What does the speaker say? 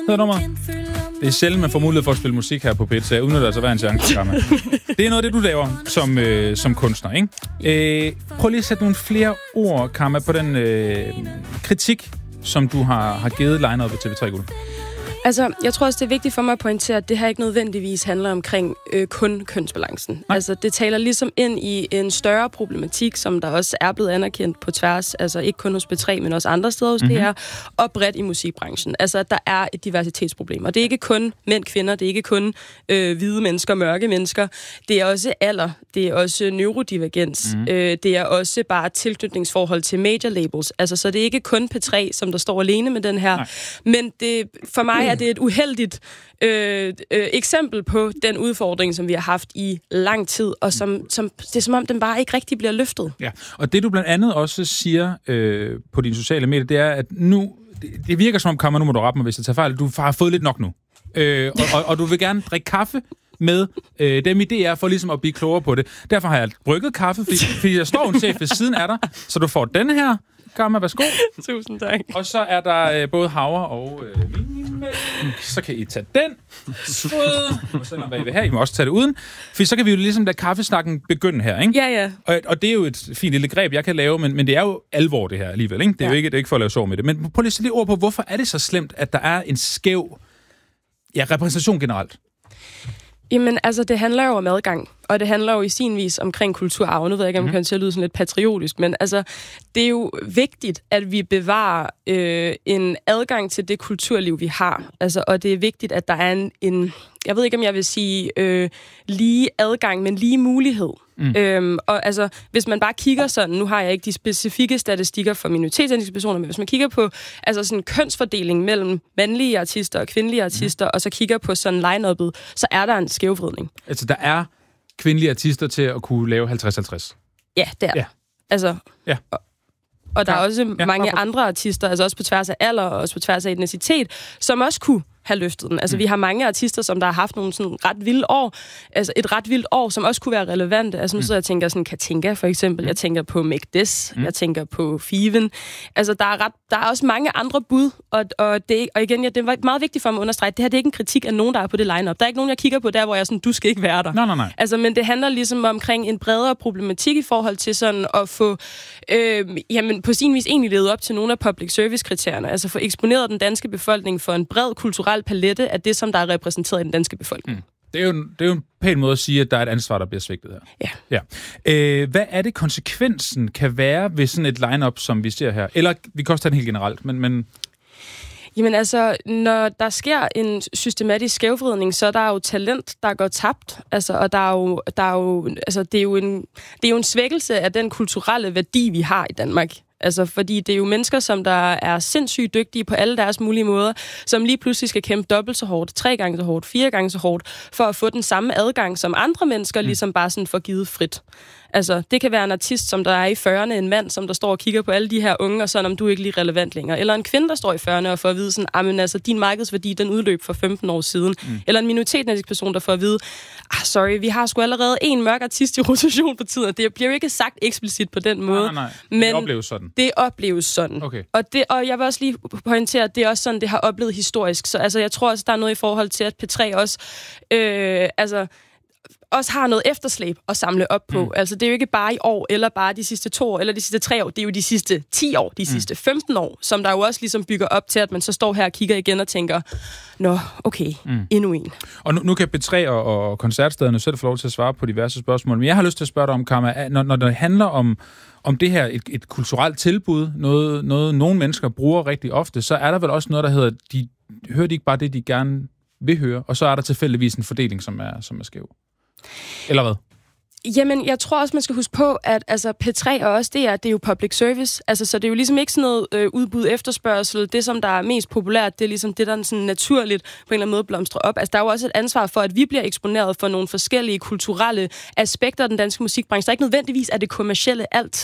hedder nummeret. Det er sjældent, man får mulighed for at spille musik her på P1, så jeg udnytter altså hver en chance, Karma. Det er noget af det, du laver som kunstner, ikke? Prøv lige at sætte nogle flere ord, Karma, på den kritik, som du har givet line-up'et til TV3 Guld. Altså, jeg tror også, det er vigtigt for mig at pointere, at det her ikke nødvendigvis handler omkring kun kønsbalancen. Nej. Altså, det taler ligesom ind i en større problematik, som der også er blevet anerkendt på tværs, altså ikke kun hos P3, men også andre steder hos DR, og bredt i musikbranchen. Altså, der er et diversitetsproblem. Og det er ikke kun mænd, kvinder, det er ikke kun hvide mennesker, mørke mennesker. Det er også alder, det er også neurodivergens, det er også bare tilknytningsforhold til major labels. Altså, så det er ikke kun P3, som der står alene med den her. Nej. Men det, for mig er det et uheldigt eksempel på den udfordring, som vi har haft i lang tid, og som det er som om, den bare ikke rigtig bliver løftet. Ja, og det du blandt andet også siger på dine sociale medier, det er, at nu, det virker som om, Kammer, nu må du rette mig, hvis jeg tager fejl, du har fået lidt nok nu. Og du vil gerne drikke kaffe med dem i DR for ligesom at blive klogere på det. Derfor har jeg brygget kaffe, fordi der står en chef ved siden af dig, så du får den her. Karma, værsgo. Tusind tak. Og så er der både havre og så kan I tage den. Og så hvad I vil have. I må også tage det uden. For så kan vi jo ligesom lade kaffesnakken begynde her, ikke? Ja. Og det er jo et fint lille greb, jeg kan lave, men det er jo alvor, det her alligevel, ikke? Det er jo ikke for at lave sjov med det. Men prøv lige at sætte ord på, hvorfor er det så slemt, at der er en skæv repræsentation generelt? Jamen, altså, det handler jo om adgang, og det handler jo i sin vis omkring kulturarv. Nu ved jeg ikke, om man kan til at lyde sådan lidt patriotisk, men altså, det er jo vigtigt, at vi bevarer en adgang til det kulturliv, vi har. Altså, og det er vigtigt, at der er en jeg ved ikke, om jeg vil sige lige adgang, men lige mulighed. Og altså, hvis man bare kigger sådan, nu har jeg ikke de specifikke statistikker for minoritetsetniske personer, men hvis man kigger på altså sådan en mellem mandlige artister og kvindelige artister, og så kigger på sådan line-up'et, så er der en skævvridning. Altså, der er kvindelige artister til at kunne lave 50-50? Ja, det er der. Altså, og der er også mange andre artister, altså også på tværs af alder og også på tværs af etnicitet, som også kunne have løftet den. Altså, vi har mange artister, som der har haft nogle sådan ret vilde år, altså et ret vildt år, som også kunne være relevante. Altså, nu så jeg tænker sådan Katinka, for eksempel. Jeg tænker på Meg Des. Jeg tænker på Fiven. Altså, der er også mange andre bud, og igen, det var meget vigtigt for mig at understrege, det her det er ikke en kritik af nogen, der er på det line-up. Der er ikke nogen, jeg kigger på der, hvor jeg sådan, du skal ikke være der. Nej. Altså, men det handler ligesom omkring en bredere problematik i forhold til sådan at få, på sin vis egentlig levet op til nogle af public service-kriterierne. Altså, få eksponeret den danske befolkning for en bred kulturel palette af det, som der er repræsenteret i den danske befolkning. Det er jo en pæn måde at sige, at der er et ansvar, der bliver svigtet her. Ja. Hvad er det, konsekvensen kan være ved sådan et line-up, som vi ser her? Eller vi kan også tage den helt generelt, men... Jamen altså, når der sker en systematisk skævvridning, så er der jo talent, der går tabt. Altså, og det er jo en svækkelse af den kulturelle værdi, vi har i Danmark. Altså, fordi det er jo mennesker, som der er sindssygt dygtige på alle deres mulige måder, som lige pludselig skal kæmpe dobbelt så hårdt, 3 gange så hårdt, 4 gange så hårdt, for at få den samme adgang, som andre mennesker ligesom bare sådan får givet frit. Altså, det kan være en artist, som der er i 40'erne, en mand, som der står og kigger på alle de her unge, og sådan, om du er ikke lige relevant længere. Eller en kvinde, der står i 40'erne og får at vide sådan, men altså, din markedsværdi, den udløb for 15 år siden. Eller en minoritetsetnisk person, der får at vide, sorry, vi har sgu allerede en mørk artist i rotation på tiden, og det bliver jo ikke sagt eksplicit på den måde. Nej. Men det opleves sådan. Det opleves sådan. Okay. Og jeg vil også lige pointere, at det er også sådan, det har oplevet historisk. Så altså, jeg tror også, der er noget i forhold til, at P3 også, også har noget efterslæb at samle op på. Altså, det er jo ikke bare i år, eller bare de sidste 2 år, eller de sidste 3 år. Det er jo de sidste 10 år, de sidste 15 år, som der jo også ligesom bygger op til, at man så står her og kigger igen og tænker, endnu en. Og nu kan P3 og koncertstederne selv få lov til at svare på diverse spørgsmål. Men jeg har lyst til at spørge dig om, Karma, når det handler om det her, et kulturelt tilbud, noget nogle mennesker bruger rigtig ofte, så er der vel også noget, der hedder, hører de ikke bare det, de gerne vil høre, og så er der tilfældigvis en fordeling, som er skæv. Eller hvad? Jamen, jeg tror også, man skal huske på, at altså, P3 og også det er jo public service. Altså, så det er jo ligesom ikke sådan noget udbud efterspørgsel. Det, som der er mest populært, det er ligesom det, der sådan naturligt på en eller anden måde blomstrer op. Altså, der er jo også et ansvar for, at vi bliver eksponeret for nogle forskellige kulturelle aspekter af den danske musikbranche. Der er ikke nødvendigvis, at det kommercielle altid